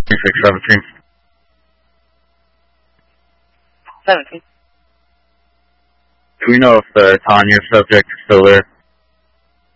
617. 17. Do we know if the Tanya subject is still there?